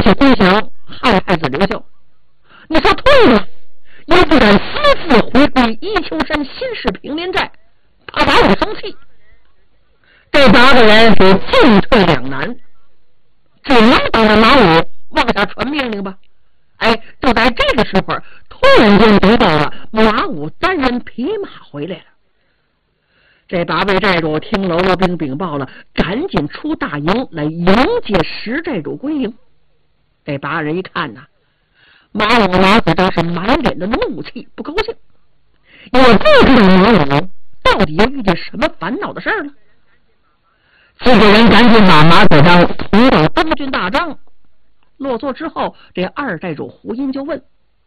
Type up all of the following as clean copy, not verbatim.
去回想害子刘秀，你说退了，又不敢私自回归宜秋山新式平林寨，怕马武生气。这8个人是进退两难，只能等着马武往下传命令吧。就在这个时候，突然间得到了马武单人匹马回来了。这8位寨主听喽啰兵禀报了，赶紧出大营来迎接10寨主归营。这8人一看呐，马武马子章是满脸的怒气，不高兴，也不知道马武到底又遇见什么烦恼的事了。4个人赶紧把马子章扶到东军大帐。落座之后，这2寨主胡音就问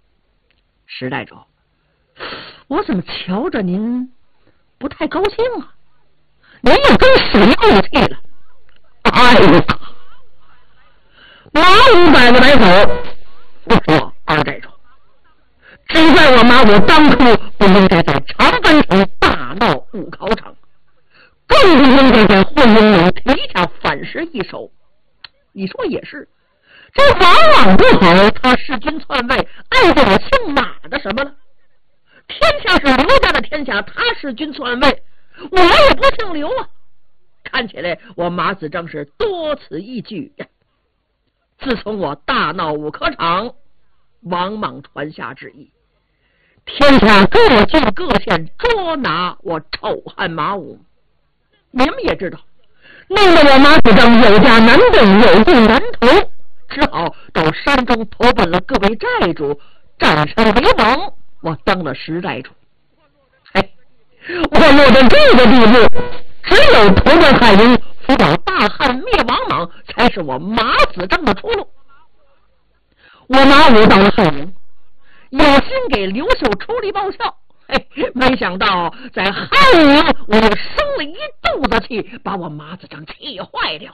：10寨主，我怎么瞧着您不太高兴啊？您又跟谁怄气了？哎呀！马武摆了摆手，我说2寨主，只怪我马武当初不应该在长安城大闹武考场，更不应该在混英楼提下反噬一手。你说也是，这往往不好，他弑君篡位，碍着我姓马的什么了？天下是刘家的天下，他弑君篡位，我也不姓刘啊。看起来我马子章是多此一举呀。自从我大闹武科场，王莽传下旨意，天下各郡各县捉拿我丑汉马武。你们也知道，弄得我马子章有家难动，有病难投，只好到山中投奔了各位寨主，战胜为王，我当了10寨主。我落到这个地步，只有投奔汉营，辅导大汉灭王莽，才是我马子章的出路。我马武到了汉营，有心给刘秀出力报效，没想到在汉营我又生了一肚子气，把我马子章气坏了。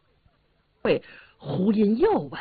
胡音又问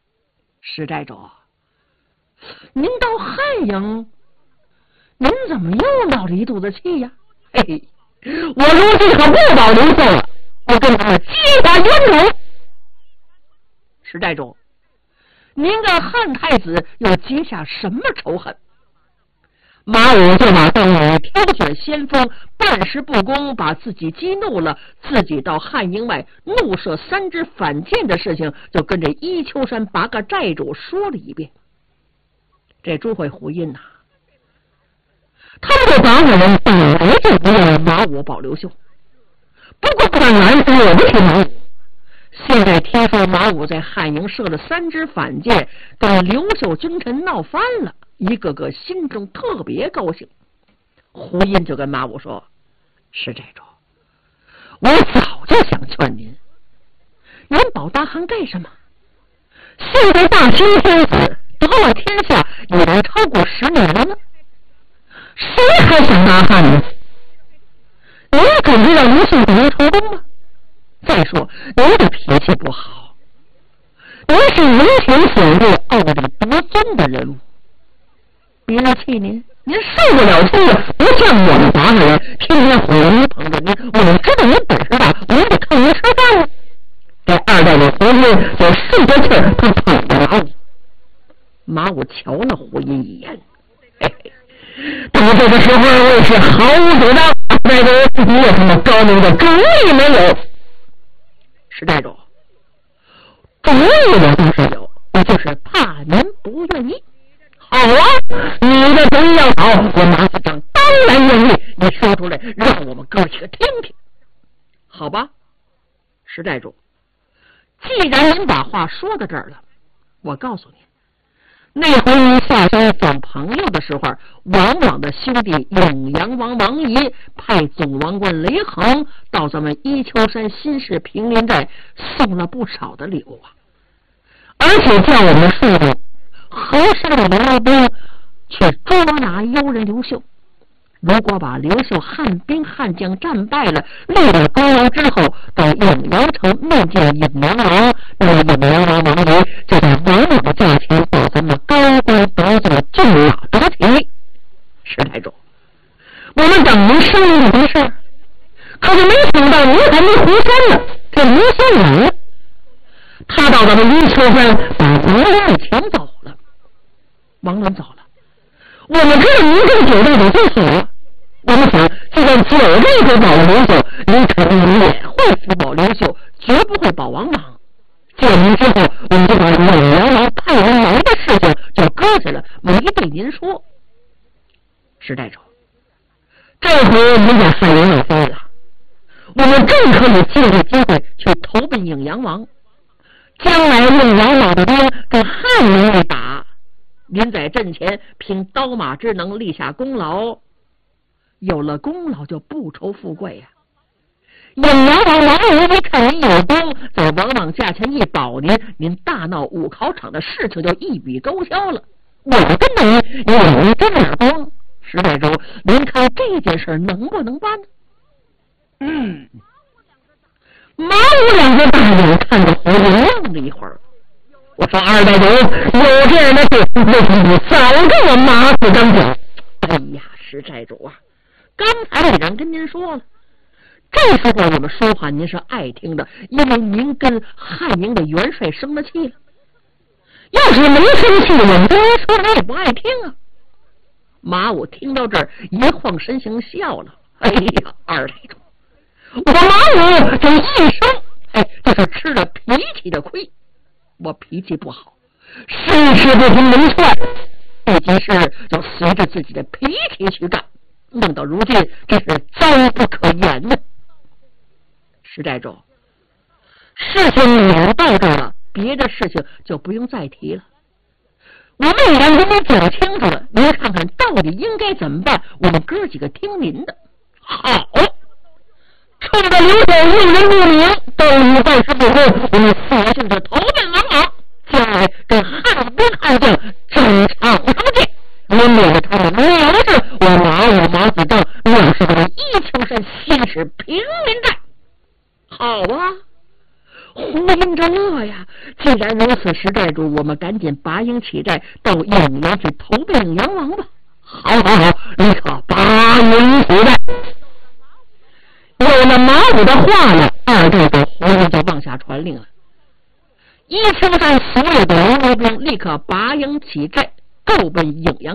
：10寨主，您到汉营，您怎么又闹了一肚子气呀？我如今可不保刘秀了，我跟他结下冤仇。10寨主，您跟汉太子又结下什么仇恨？马武就把邓禹挑选先锋，办事不公，把自己激怒了，自己到汉营外怒射3支反间的事情，就跟这伊丘山8个寨主说了一遍。这朱会胡音呐，他们这8个人本来就不让马武保刘秀，不过不敢拦死我不听马武。现在听说马武在汉营设了3支反间，跟刘秀君臣闹翻了，一个个心中特别高兴。胡音就跟马武说：“10寨主，我早就想劝您保大汉干什么？现在大清天子得了天下已经超过10年了呢，谁还想大汉呢？您准备让刘秀等成功吗？再说您的脾气不好，您是人情险恶、傲立夺尊的人物，别人气您受不了气呀！不像我们8个人天天火人捧着您，我们知道您本事大，我们得看您吃饭了。这2代的胡音就顺着气儿，他捧着马武。马武瞧了胡音一眼，到这个时候我也是毫无主张，那个你有什么高明的主意没有？10寨主，主意我倒是有，我就是怕您不愿意。好啊，你的主意要好，我马子章当然愿意，你说出来让我们哥几个听听，好吧？10寨主，既然您把话说到这儿了，我告诉您，那回您下山访朋友的时候，王莽的兄弟永阳王王仪派总王官雷横到咱们伊丘山新市平林寨送了不少的礼物啊，而且叫我们数度和山的刘兵去捉拿幽人刘秀。如果把刘秀汉兵汉将战败了，立了功劳之后，到永阳城面见隐阳王，那么隐阳王王仪就在王莽的驾前保咱们高官得罪骏马得体。10寨主，我们等您商量这事，可是没想到您还没回山呢，这刘秀来了。他到咱们伊丘山把王伦给抢走了。王伦走了，我们知道您这个九代主最好了。我们想，就算九代主保刘秀，您肯定也会福保刘秀，绝不会保王莽。见您之后，我们就把永阳王派人来的事情就搁下了，没对您说。石代主，这回您把汉营要飞了，我们正可以借着机会去投奔颍阳王。将来用王莽的兵跟汉营一打，您在阵前凭刀马之能立下功劳，有了功劳就不愁富贵呀。颍阳王王仁一看您有功，在王莽驾前一保您，您大闹五考场的事情就一笔勾销了。我跟着您有这点光，石代主，您看这件事能不能办呢？马武两个大眼看着胡子愣了一会儿。我说二代主，有这样的事，为什么你早跟我马死张讲？哎呀，石寨主啊，刚才李然跟您说了，这时候我们说话您是爱听的，因为您跟汉营的元帅生了气了。要是没生气，我们跟您说您也不爱听啊。马武听到这儿一晃身形笑了。哎呀，二代主，我马武这一生这是吃了脾气的亏。我脾气不好，事事不听门劝，这件事就随着自己的脾气去干，弄到如今这是糟不可言呢。石寨主，事情也到这儿了，别的事情就不用再提了。我们已经跟您讲清楚了，您看看到底应该怎么办，我们哥几个听您的。好，冲着刘秀用人不明，斗你办事不公，我们索性就投奔王莽，将来跟汉兵汉将争场上见。您免得他们藐视我马武马子正，藐视他一清山先使平民战。好啊，呼应着乐呀！既然如此，石寨主，我们赶紧拔营起寨，到颍阳去投奔颍阳王吧。好，立刻拔营起寨。有了马武的话了，二寨主胡人就往下传令了。一清山所有的刘罗兵立刻拔营起寨，够奔颍阳。